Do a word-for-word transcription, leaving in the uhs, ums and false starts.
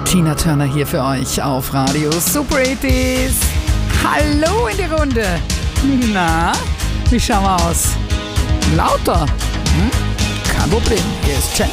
Tina Turner hier für euch auf Radio Super achtzig. Hallo in die Runde. Na, wie schauen wir aus? Lauter? Hm? Kein Problem. Hier ist Chat.